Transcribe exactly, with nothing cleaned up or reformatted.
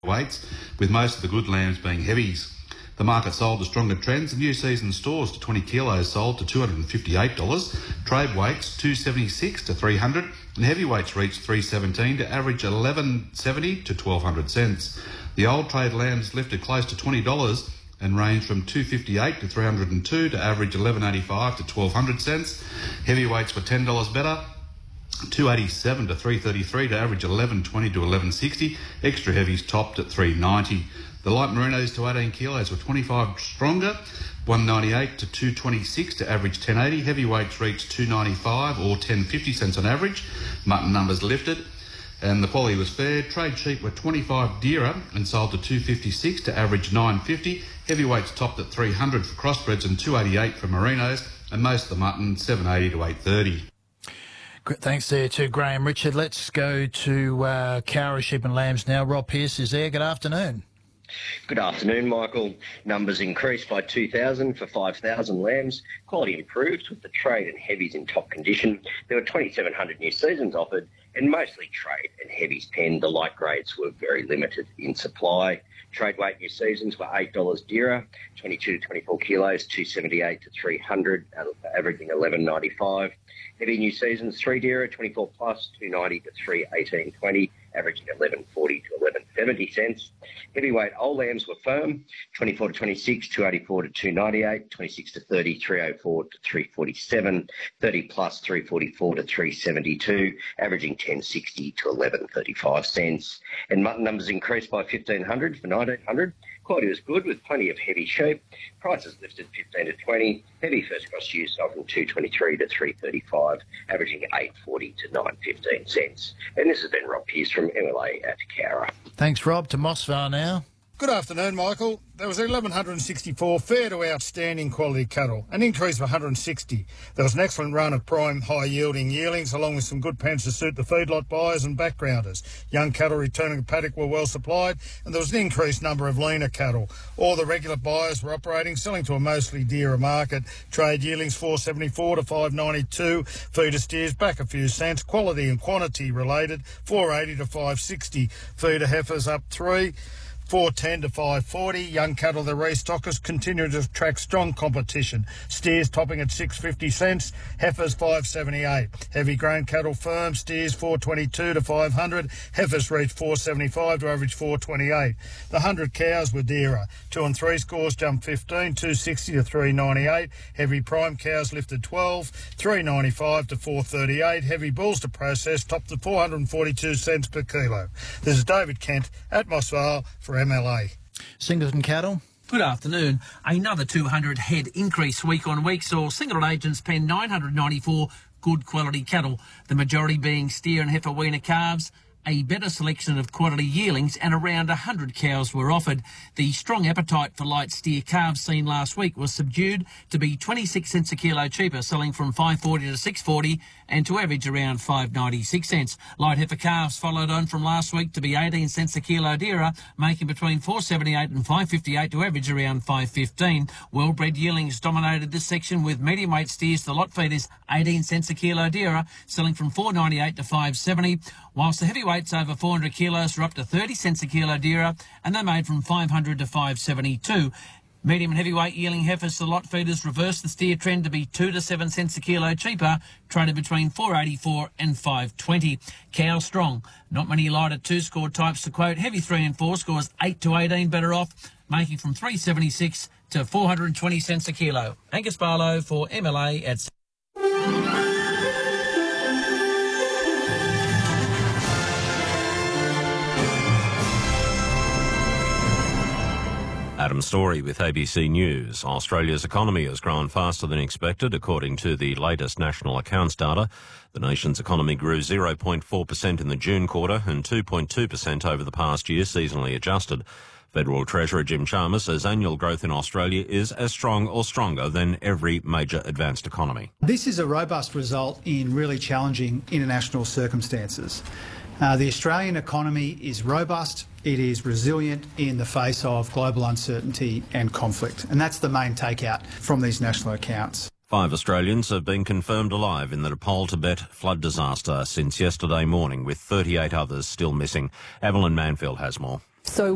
weights, with most of the good lambs being heavies. The market sold to stronger trends. The new season stores to twenty kilos sold to two hundred fifty-eight dollars, trade weights two hundred seventy-six to three hundred dollars, and heavyweights reached three hundred seventeen to average eleven seventy to twelve hundred cents. The old trade lambs lifted close to twenty dollars and ranged from two hundred fifty-eight to three hundred two to average eleven eighty-five to twelve hundred cents. Heavyweights were ten dollars better, two hundred eighty-seven to three hundred thirty-three to average eleven twenty to eleven sixty. Extra heavies topped at three hundred ninety. The light merinos to eighteen kilos were twenty-five stronger, one hundred ninety-eight to two hundred twenty-six to average ten eighty. Heavyweights reached two hundred ninety-five or ten fifty cents on average. Mutton numbers lifted and the quality was fair. Trade sheep were twenty-five dearer and sold to two hundred fifty-six to average nine hundred fifty. Heavyweights topped at three hundred for crossbreds and two hundred eighty-eight for merinos, and most of the mutton seven hundred eighty to eight hundred thirty. Thanks there to Graham Richard. Let's go to uh, Cowra Sheep and Lambs now. Rob Pearce is there. Good afternoon. Good afternoon, Michael. Numbers increased by two thousand for five thousand lambs. Quality improved with the trade and heavies in top condition. There were twenty-seven hundred new seasons offered and mostly trade and heavies penned. The light grades were very limited in supply. Trade weight new seasons were eight dollars dearer, twenty-two to twenty-four kilos, two hundred seventy-eight to three hundred, averaging eleven ninety-five. Heavy new seasons, three dearer, twenty-four plus, two hundred ninety to three hundred eighteen twenty, averaging eleven forty to eleven seventy cents. Heavyweight old lambs were firm, twenty-four to twenty-six, two hundred eighty-four to two hundred ninety-eight, twenty-six to thirty, three hundred four to three hundred forty-seven, thirty plus, three hundred forty-four to three hundred seventy-two, averaging ten sixty to eleven thirty-five cents. And mutton numbers increased by fifteen hundred for nineteen hundred. Quality was good with plenty of heavy sheep. Prices lifted fifteen to twenty. Heavy first cross ewes sold from two hundred twenty-three to three hundred thirty-five, averaging eight forty to nine fifteen cents. And this has been Rob Pearce from M L A at Cowra. Thanks, Rob. To Mossvale now. Good afternoon, Michael. There was one thousand one hundred sixty-four fair to outstanding quality cattle, an increase of one hundred sixty. There was an excellent run of prime high-yielding yearlings, along with some good pens to suit the feedlot buyers and backgrounders. Young cattle returning to paddock were well supplied, and there was an increased number of leaner cattle. All the regular buyers were operating, selling to a mostly dearer market. Trade yearlings four hundred seventy-four to five hundred ninety-two. Feeder steers back a few cents. Quality and quantity related, four hundred eighty to five hundred sixty. Feeder heifers up three. four ten to five forty. Young cattle, the restockers, continue to attract strong competition. Steers topping at six fifty cents, heifers five seventy-eight. Heavy grain cattle firm, steers four twenty-two to five hundred, heifers reach four seventy-five to average four twenty-eight. The one hundred cows were dearer. Two and three scores jumped fifteen, two sixty to three ninety-eight. Heavy prime cows lifted twelve, three ninety-five to four thirty-eight. Heavy bulls to process topped at four hundred forty-two cents per kilo. This is David Kent at Mossvale for M L A. Singleton Cattle. Good afternoon. Another two hundred head increase week on week saw Singleton agents pen nine hundred ninety-four good quality cattle, the majority being steer and heifer weaner calves. A better selection of quality yearlings and around one hundred cows were offered. The strong appetite for light steer calves seen last week was subdued to be twenty-six cents a kilo cheaper, selling from five forty to six forty and to average around five ninety-six cents. Light heifer calves followed on from last week to be eighteen cents a kilo dearer, making between four seventy-eight and five fifty-eight to average around five fifteen. Well-bred yearlings dominated this section, with medium weight steers to lot feeders eighteen cents a kilo dearer, selling from four ninety-eight to five seventy, whilst the heavyweights over four hundred kilos were up to thirty cents a kilo dearer, and they made from five hundred to five seventy-two. Medium and heavyweight yearling heifers to lot feeders reversed the steer trend to be two to seven cents a kilo cheaper, traded between four eighty-four and five twenty. Cow strong. Not many lighter two-score types to quote. Heavy three and four scores eight to eighteen better off, making from three seventy-six to four hundred twenty cents a kilo. Angus Barlow for M L A at Adam Story with A B C News. Australia's economy has grown faster than expected, according to the latest national accounts data. The nation's economy grew zero point four percent in the June quarter and two point two percent over the past year, seasonally adjusted. Federal Treasurer Jim Chalmers says annual growth in Australia is as strong or stronger than every major advanced economy. This is a robust result in really challenging international circumstances. Uh, the Australian economy is robust, it is resilient in the face of global uncertainty and conflict, and that's the main takeout from these national accounts. Five Australians have been confirmed alive in the Nepal Tibet flood disaster since yesterday morning, with thirty-eight others still missing. Evelyn Manfield has more. So